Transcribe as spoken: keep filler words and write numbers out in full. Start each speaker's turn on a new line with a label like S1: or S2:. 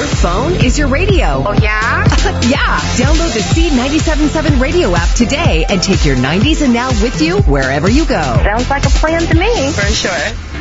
S1: phone is your radio.
S2: Oh, yeah?
S1: Yeah. Download the C ninety-seven point seven radio app today and take your nineties and now with you wherever you go.
S2: Sounds like a plan to me.
S3: For sure.